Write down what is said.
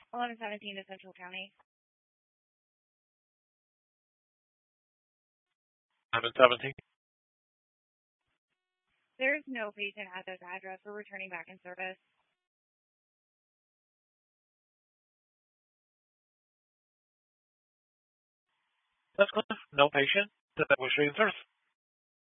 1117 to Central County. 1117. There's no patient at this address. We're returning back in service. That's good. No patient. That was in service.